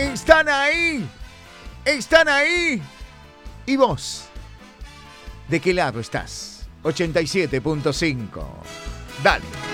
Están ahí. Están ahí. ¿Y vos? ¿De qué lado estás? 87.5. Dale.